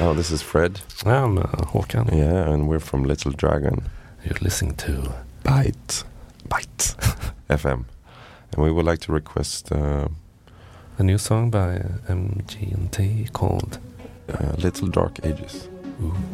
Oh, this is Fred. I'm Håkan. Yeah, and we're from Little Dragon. You're listening to Bite FM. And we would like to request a new song by MGMT called Little Dark Ages. Ooh.